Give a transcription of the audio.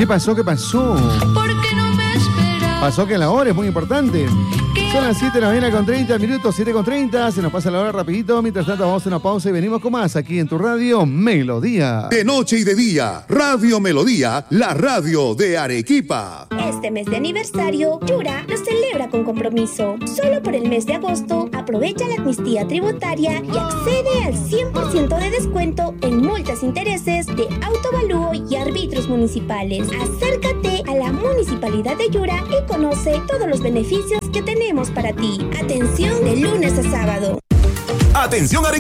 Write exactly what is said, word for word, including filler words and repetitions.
¿Qué pasó? ¿Qué pasó? Porque no me esperas. Pasó que la hora es muy importante. Son las siete de la mañana con treinta minutos, siete con treinta. Se nos pasa la hora rapidito. Mientras tanto vamos a una pausa y venimos con más aquí en tu radio Melodía. De noche y de día, Radio Melodía, la radio de Arequipa. Este mes de aniversario, Yura lo celebra con compromiso. Solo por el mes de agosto, aprovecha la amnistía tributaria y accede al cien por ciento de descuento en multas, intereses de autoavalúo y árbitros municipales. Acércate a la Municipalidad de Yura y conoce todos los beneficios que tenemos para ti. Atención de lunes a sábado. Atención Arequipa.